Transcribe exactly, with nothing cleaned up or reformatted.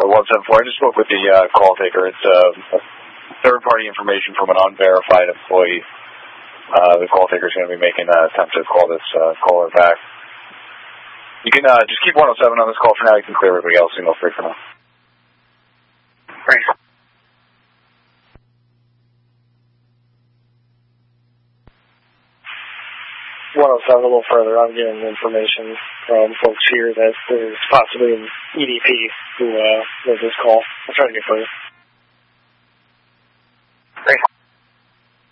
one seven four. I just spoke with the uh, call taker. It's uh, third-party information from an unverified employee. Uh, the call taker is going to be making an attempt to call this uh, caller back. You can uh, just keep one oh seven on this call for now. You can clear everybody else. Signal free for now. Thanks. one oh seven, a little further, I'm getting information from folks here that there's possibly an E D P who uh, made this call. I'll try to get further.